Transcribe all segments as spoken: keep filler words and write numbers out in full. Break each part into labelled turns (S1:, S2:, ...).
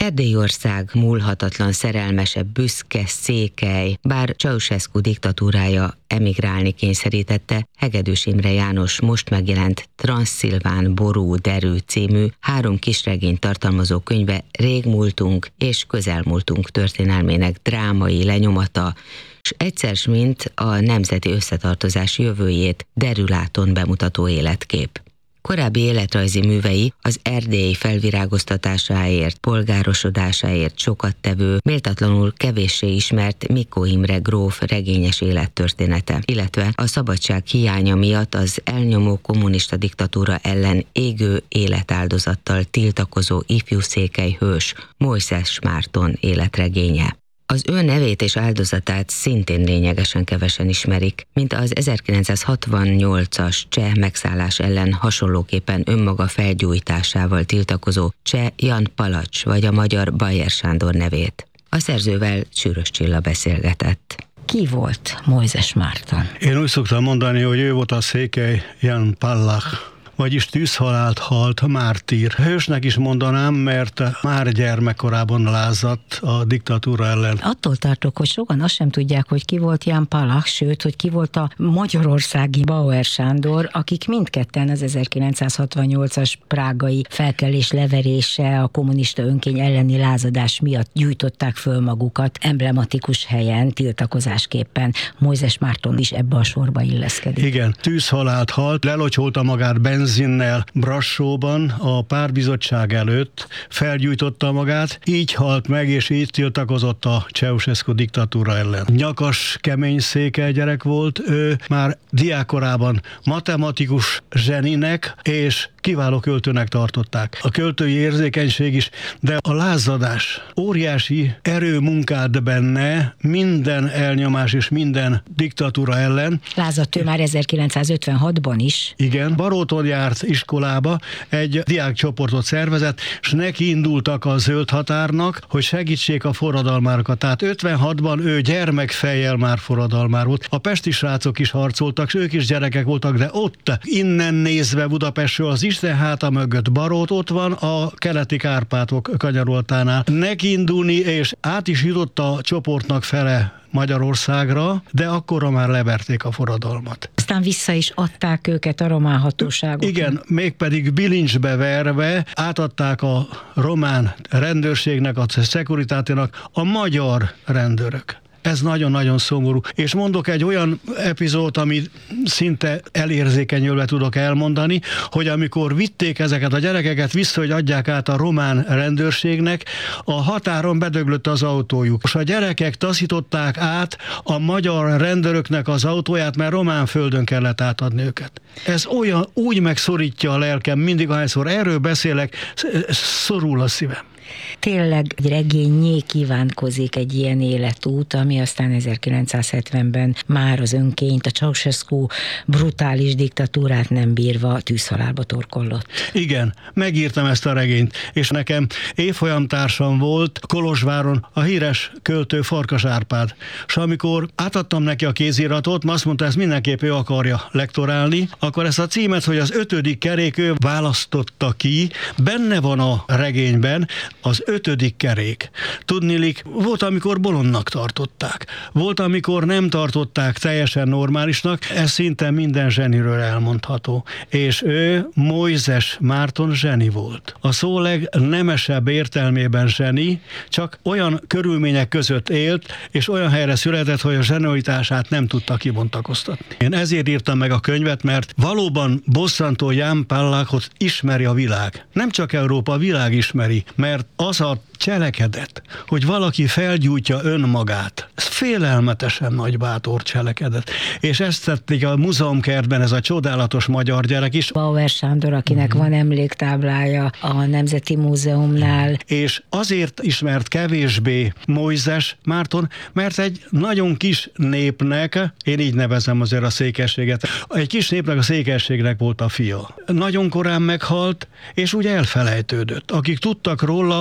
S1: Erdélyország múlhatatlan szerelmese, büszke székely, bár Ceausescu diktatúrája emigrálni kényszerítette, Hegedűs Imre János most megjelent Transzilván ború derű című három kisregényt tartalmazó könyve régmúltunk és közelmúltunk történelmének drámai lenyomata, s egyszer s mint a nemzeti összetartozás jövőjét derüláton bemutató életkép. Korábbi életrajzi művei az Erdély felvirágoztatásáért, polgárosodásáért sokat tevő, méltatlanul kevéssé ismert Mikó Imre gróf regényes élettörténete, illetve a szabadság hiánya miatt az elnyomó kommunista diktatúra ellen égő életáldozattal tiltakozó ifjúszékely hős Mojzes Márton életregénye. Az ő nevét és áldozatát szintén lényegesen kevesen ismerik, mint az ezerkilencszázhatvannyolcas cseh megszállás ellen hasonlóképpen önmaga felgyújtásával tiltakozó cseh Jan Palach vagy a magyar Bayer Sándor nevét. A szerzővel Sűrös Csilla beszélgetett.
S2: Ki volt Mojzes Márton?
S3: Én úgy szoktam mondani, hogy ő volt a székely Jan Palach, vagyis tűzhalált halt, mártír. Hősnek is mondanám, mert már gyermekkorában lázadt a diktatúra ellen.
S2: Attól tartok, hogy sokan azt sem tudják, hogy ki volt Jan Palach, sőt, hogy ki volt a magyarországi Bauer Sándor, akik mindketten az ezerkilencszázhatvannyolcas prágai felkelés leverése, a kommunista önkény elleni lázadás miatt gyújtották föl magukat emblematikus helyen, tiltakozásképpen. Mojzes Márton is ebbe a sorba illeszkedik.
S3: Igen, tűzhalált halt, lelocsolta magát benzinnel Brassóban a pártbizottság előtt, felgyújtotta magát, így halt meg, és így tiltakozott a Ceausescu diktatúra ellen. Nyakas, kemény székely gyerek volt, ő már diákkorában matematikus zseninek és kiváló költőnek tartották. A költői érzékenység is, de a lázadás, óriási erő munkált benne minden elnyomás és minden diktatúra ellen.
S2: Lázadt ő már ezerkilencszázötvenhatban is.
S3: Igen, Baróton járt iskolába, egy diákcsoportot szervezett, és neki indultak a zöld határnak, hogy segítsék a forradalmárokat. Tehát ötvenhatban ő gyermekfejjel már forradalmár volt. A pesti srácok is harcoltak, és ők is gyerekek voltak, de ott, innen nézve Budapestről az Isten háta mögött Barót, ott van a keleti Kárpátok kanyaroltánál. Neki indulni, és át is jutott a csoportnak fele Magyarországra, de akkorra már leverték a forradalmat.
S2: Aztán vissza is adták őket a román hatóságok.
S3: Igen, mégpedig bilincsbe verve átadták a román rendőrségnek, a Securitáténak a magyar rendőrök. Ez nagyon-nagyon szomorú. És mondok egy olyan epizód, amit szinte elérzékenyülve tudok elmondani, hogy amikor vitték ezeket a gyerekeket vissza, hogy adják át a román rendőrségnek, a határon bedöglött az autójuk. És a gyerekek taszították át a magyar rendőröknek az autóját, mert román földön kellett átadni őket. Ez olyan, úgy megszorítja a lelkem, mindig ahányszor erről beszélek, szorul a szívem.
S2: Tényleg egy regényé kívánkozik egy ilyen életút, ami aztán ezerkilencszázhetvenben már az önkényt, a Ceausescu brutális diktatúrát nem bírva tűzhalálba torkollott.
S3: Igen, megírtam ezt a regényt, és nekem évfolyamtársam volt Kolozsváron a híres költő Farkas Árpád. És amikor átadtam neki a kéziratot, azt mondta, ezt mindenképp ő akarja lektorálni, akkor ezt a címet, hogy az ötödik kerék, ő választotta ki, benne van a regényben, az ötödik kerék. Tudniillik, volt, amikor bolondnak tartották. Volt, amikor nem tartották teljesen normálisnak, ez szinte minden zseniről elmondható. És ő, Mojzes Márton zseni volt. A szó legnemesebb értelmében zseni, csak olyan körülmények között élt, és olyan helyre született, hogy a zsenialitását nem tudta kibontakoztatni. Én ezért írtam meg a könyvet, mert valóban bosszantó Jan Palachot ismeri a világ. Nem csak Európa, a világ ismeri, mert az a cselekedet, hogy valaki felgyújtja önmagát, ez félelmetesen nagy bátor cselekedet. És ezt tették a múzeumkertben ez a csodálatos magyar gyerek is.
S2: Bauer Sándor, akinek uh-huh. van emléktáblája a Nemzeti Múzeumnál.
S3: És azért ismert kevésbé Mojzes Márton, mert egy nagyon kis népnek, én így nevezem azért a székességet, egy kis népnek, a székességnek volt a fia. Nagyon korán meghalt, és úgy elfelejtődött. Akik tudtak róla,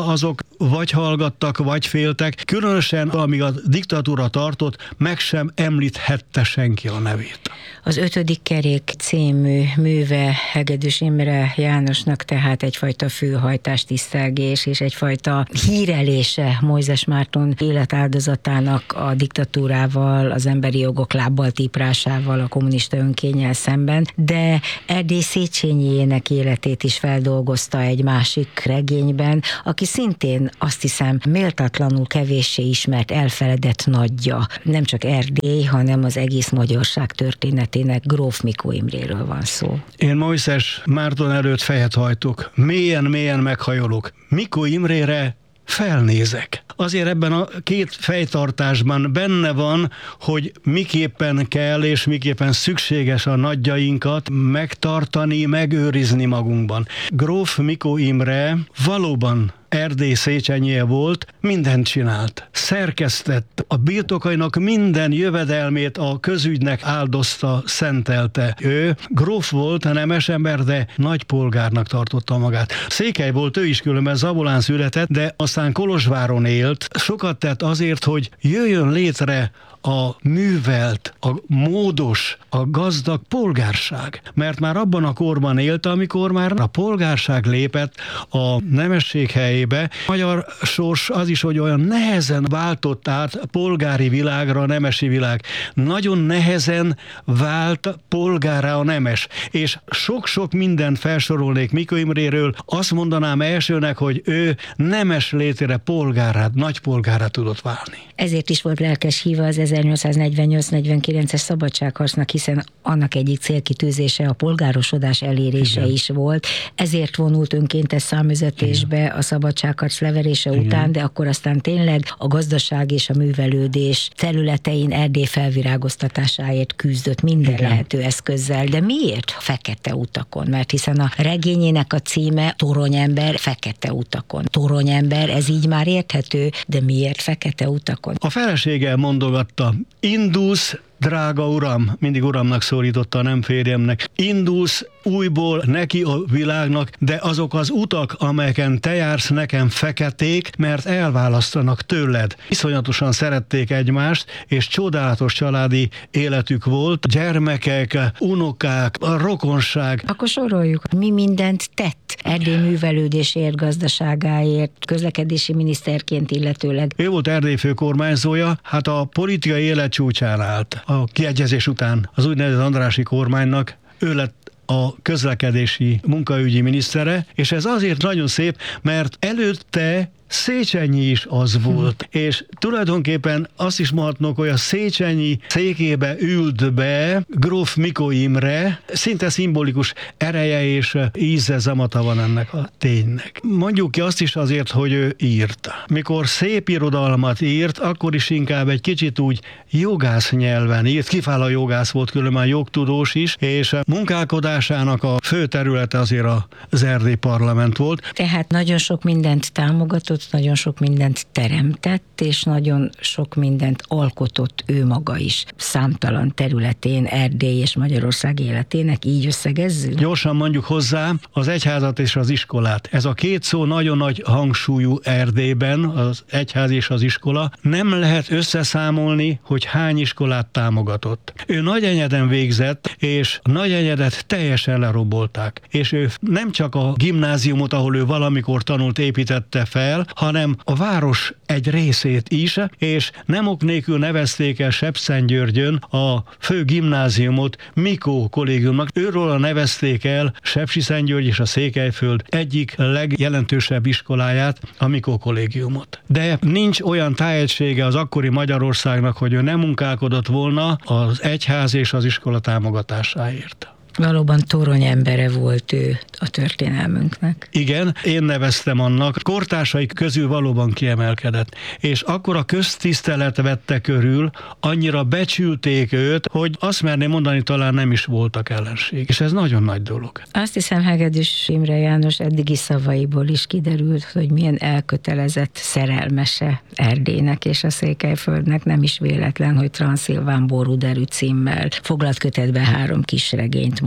S3: azok vagy hallgattak, vagy féltek, különösen amíg a diktatúra tartott, meg sem említhette senki a nevét.
S2: Az ötödik kerék című műve Hegedűs Imre Jánosnak tehát egyfajta főhajtás, tisztelgés és egyfajta hírelése Mojzes Márton életáldozatának a diktatúrával, az emberi jogok lábbal típrásával, a kommunista önkénnyel szemben, de Erdély Széchenyiének életét is feldolgozta egy másik regényben, aki szintén azt hiszem méltatlanul kevéssé ismert, elfeledett nagyja. Nem csak Erdély, hanem az egész magyarság történetének Gróf Mikó Imréről van szó.
S3: Én Mojzes Márton előtt fejet hajtok, mélyen-mélyen meghajolok. Mikó Imrére felnézek. Azért ebben a két fejtartásban benne van, hogy miképpen kell és miképpen szükséges a nagyjainkat megtartani, megőrizni magunkban. Gróf Mikó Imre valóban Erdély Széchenyije volt, mindent csinált. Szerkesztett, a birtokainak minden jövedelmét a közügynek áldozta, szentelte. Ő gróf volt, nemes ember, de nagypolgárnak tartotta magát. Székely volt ő is, különben Zabolán született, de aztán Kolozsváron élt. Sokat tett azért, hogy jöjjön létre a művelt, a módos, a gazdag polgárság. Mert már abban a korban élt, amikor már a polgárság lépett a nemesség helyébe. Magyar sors az is, hogy olyan nehezen váltott át polgári világra a nemesi világ. Nagyon nehezen vált polgárá a nemes. És sok-sok mindent felsorolnék Mikó Imréről. Azt mondanám elsőnek, hogy ő nemes létére polgárát, nagypolgárá tudott válni.
S2: Ezért is volt lelkes híva az ezernyolcszáznegyvennyolc negyvenkilences szabadságharcnak, hiszen annak egyik célkitűzése a polgárosodás elérése Igen. is volt. Ezért vonult önkéntes számüzetésbe a szabadságharc leverése Igen. után, de akkor aztán tényleg a gazdaság és a művelődés területein Erdély felvirágoztatásáért küzdött minden Igen. lehető eszközzel. De miért fekete utakon? Mert hiszen a regényének a címe Toronyember fekete utakon. Toronyember, ez így már érthető, de miért fekete utakon?
S3: A felesége mondogatta, indulsz, drága uram, mindig uramnak szólította, a nem férjemnek, indulsz újból neki a világnak, de azok az utak, amelyeken te jársz, nekem feketék, mert elválasztanak tőled. Iszonyatosan szerették egymást, és csodálatos családi életük volt, gyermekek, unokák, a rokonság.
S2: Akkor soroljuk, mi mindent tett Erdély művelődésért, gazdaságáért, közlekedési miniszterként illetőleg.
S3: Ő volt Erdély főkormányzója, hát a politikai élet csúcsán állt. A kiegyezés után az úgynevezett Andrássy kormánynak ő lett a közlekedési munkaügyi minisztere, és ez azért nagyon szép, mert előtte Széchenyi is az volt, hm. és tulajdonképpen azt is mondhatnok, hogy a Széchenyi székébe ült be gróf Mikó Imre, szinte szimbolikus ereje és íze, zamata van ennek a ténynek. Mondjuk ki azt is azért, hogy ő írt. Mikor szép irodalmat írt, akkor is inkább egy kicsit úgy jogász nyelven írt, kiváló jogász volt, különben jogtudós is, és a munkálkodásának a fő területe azért az Erdély Parlament volt.
S2: Tehát nagyon sok mindent támogatott, nagyon sok mindent teremtett, és nagyon sok mindent alkotott ő maga is. Számtalan területén Erdély és Magyarország életének, így összegezzük?
S3: Gyorsan mondjuk hozzá az egyházat és az iskolát. Ez a két szó nagyon nagy hangsúlyú Erdélyben, az egyház és az iskola. Nem lehet összeszámolni, hogy hány iskolát támogatott. Ő Nagyenyeden végzett, és Nagyenyedet teljesen lerobolták. És ő nem csak a gimnáziumot, ahol ő valamikor tanult, építette fel, hanem a város egy részét is, és nem ok nélkül nevezték el Sepszentgyörgyön a fő gimnáziumot Mikó kollégiumnak. Őről nevezték el Sepsiszentgyörgy és a Székelyföld egyik legjelentősebb iskoláját, a Mikó kollégiumot. De nincs olyan tájegysége az akkori Magyarországnak, hogy ő nem munkálkodott volna az egyház és az iskola támogatásáért.
S2: Valóban toronyembere volt ő a történelmünknek.
S3: Igen, én neveztem annak. Kortársai közül valóban kiemelkedett. És akkor a köztisztelet vette körül, annyira becsülték őt, hogy azt merném mondani, talán nem is voltak ellenség. És ez nagyon nagy dolog.
S2: Azt hiszem, Hegedűs Imre János eddigi szavaiból is kiderült, hogy milyen elkötelezett szerelmese Erdélynek és a Székelyföldnek. Nem is véletlen, hogy Transzilván borúderű címmel foglalt kötetbe három kisregényt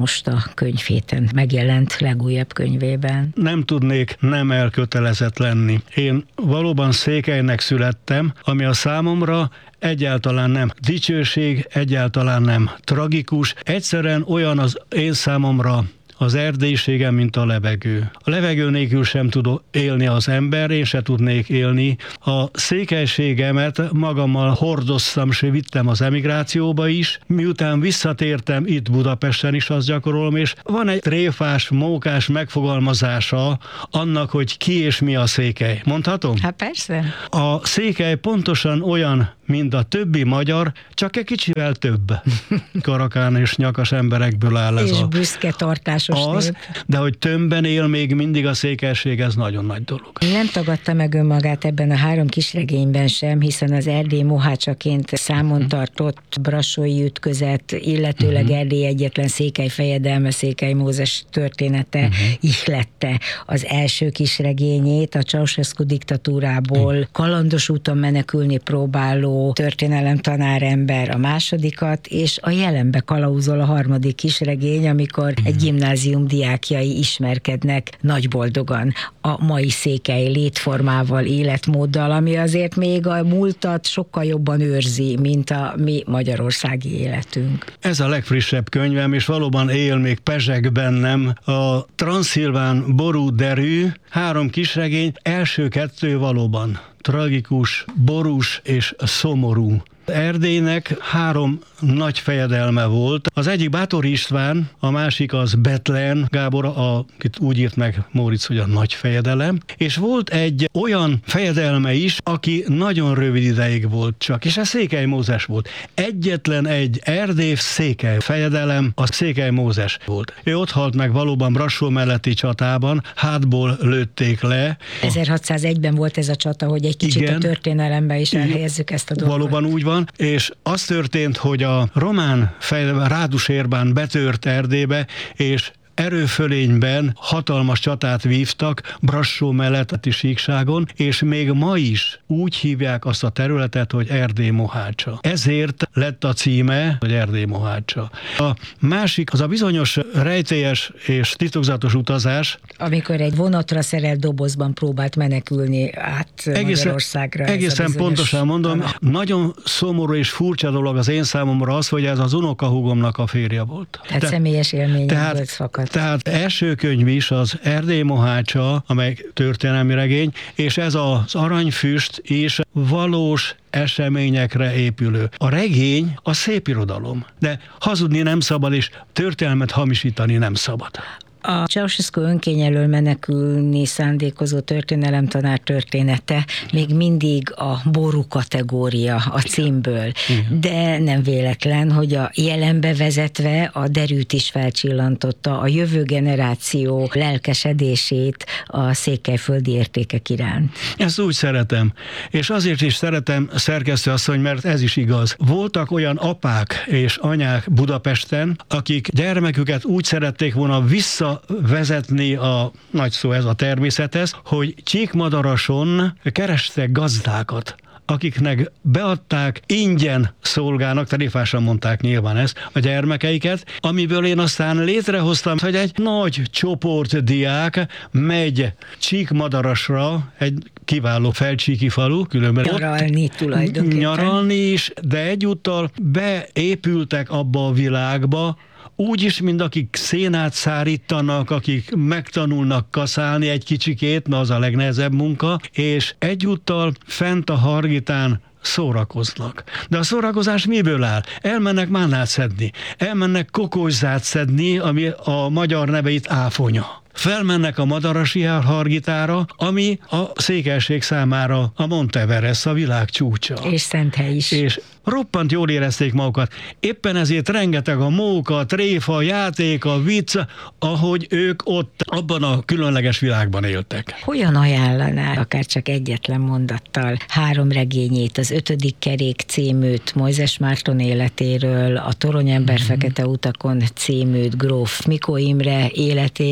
S2: most a könyvhéten megjelent legújabb könyvében.
S3: Nem tudnék nem elkötelezett lenni. Én valóban Székelynek születtem, ami a számomra egyáltalán nem dicsőség, egyáltalán nem tragikus. Egyszerűen olyan az én számomra az erdélységem, mint a levegő. A levegő nélkül sem tud élni az ember, én se tudnék élni. A székelységemet magammal hordoztam, és vittem az emigrációba is. Miután visszatértem, itt Budapesten is azt gyakorolom, és van egy tréfás, mókás megfogalmazása annak, hogy ki és mi a székely. Mondhatom?
S2: Hát persze.
S3: A székely pontosan olyan, mint a többi magyar, csak egy kicsivel több. Karakán és nyakas emberekből áll ez
S2: és
S3: a...
S2: büszke tartásos
S3: az,
S2: nép.
S3: de hogy tömbben él még mindig a székelység, ez nagyon nagy dolog.
S2: Nem tagadta meg önmagát ebben a három kisregényben sem, hiszen az Erdély mohácsaként számon tartott brassói ütközet, illetőleg uh-huh. Erdély egyetlen Székely fejedelme, Székely Mózes története uh-huh. ihlette az első kisregényét, a Ceausescu diktatúrából uh-huh. kalandos úton menekülni próbáló történelem tanárember a másodikat, és a jelenbe kalauzol a harmadik kisregény, amikor uh-huh. egy gimnázium diákjai ismerkednek nagy boldogan a mai székely létformával, életmóddal, ami azért még a múltat sokkal jobban őrzi, mint a mi magyarországi életünk.
S3: Ez a legfrissebb könyvem, és valóban él még pezseg bennem a Transzilván ború derű, három kisregény, első kettő valóban tragikus, borús és szomorú. Erdélynek három nagy fejedelme volt. Az egyik Báthori István, a másik az Bethlen Gábor, akit úgy írt meg Móricz, hogy a nagy fejedelem, és volt egy olyan fejedelme is, aki nagyon rövid ideig volt csak, és ez Székely Mózes volt. Egyetlen egy erdély székely fejedelem, az Székely Mózes volt. Ő ott halt meg valóban Brassó melletti csatában, hátból lőtték le.
S2: ezerhatszázegyben volt ez a csata, hogy egy kicsit igen, a történelemben is elhelyezzük ezt a dolgot.
S3: Valóban úgy van, és az történt, hogy a román fejlem, Rádus Érbán betört Erdélybe, és erőfölényben hatalmas csatát vívtak Brassó melletti síkságon, és még ma is úgy hívják azt a területet, hogy Erdély Mohácsa. Ezért lett a címe, hogy Erdély Mohácsa. A másik az a bizonyos rejtélyes és titokzatos utazás,
S2: amikor egy vonatra szerelt dobozban próbált menekülni át egészen, Magyarországra.
S3: Egészen pontosan mondom, talán. Nagyon szomorú és furcsa dolog az én számomra az, hogy ez az unokahúgomnak a férje volt.
S2: Tehát Te, személyes élményekből fakad.
S3: Tehát első könyv is az Erdély Mohácsa, amely történelmi regény, és ez az Aranyfüst is valós eseményekre épülő. A regény a szép irodalom, de hazudni nem szabad, és történelmet hamisítani nem szabad.
S2: A Ceausescu önkény elől menekülni szándékozó történelemtanár története még mindig a ború kategória a címből, igen. De nem véletlen, hogy a jelenbe vezetve a derűt is felcsillantotta, a jövő generáció lelkesedését a székelyföldi értékek iránt.
S3: Ezt úgy szeretem, és azért is szeretem, szerkesztő asszony, mert ez is igaz. Voltak olyan apák és anyák Budapesten, akik gyermeküket úgy szerették volna vissza vezetni a nagy szó ez a természethez, hogy Csíkmadarason kerestek gazdákat, akiknek beadták, ingyen szolgálnak, tréfásan mondták nyilván ezt, a gyermekeiket, amiből én aztán létrehoztam, hogy egy nagy csoport diák megy Csíkmadarasra, egy kiváló felcsíki falu, különben
S2: nyaralni tulajdonképpen.
S3: Nyaralni is, de egyúttal beépültek abba a világba, úgy is, mint akik szénát szárítanak, akik megtanulnak kaszálni egy kicsikét, na az a legnehezebb munka, és egyúttal fent a Hargitán szórakoznak. De a szórakozás miből áll? Elmennek mánát szedni, elmennek kokoszát szedni, ami a magyar neve itt áfonya. Felmennek a Madarasi Hargitára, ami a székelység számára a Monteverest, a világ csúcsa.
S2: És Szenthely is.
S3: És roppant jól érezték magukat. Éppen ezért rengeteg a móka, a tréfa, a játék, a vicc, ahogy ők ott abban a különleges világban éltek.
S2: Hogyan ajánlaná, akár csak egyetlen mondattal, három regényét, az Ötödik kerék címűt Mojzes Márton életéről, a Toronyember mm-hmm. fekete utakon címűt Gróf Mikó Imre életéről,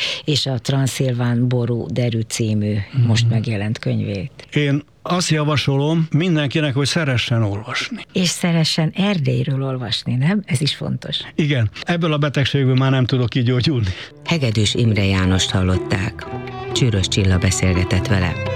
S2: és a Transzilván ború derű című most megjelent könyvét.
S3: Én azt javasolom mindenkinek, hogy szeressen olvasni.
S2: És szeressen Erdélyről olvasni, nem? Ez is fontos.
S3: Igen, ebből a betegségből már nem tudok kigyógyulni.
S1: Hegedűs Imre Jánost hallották. Csűrös Csilla beszélgetett vele.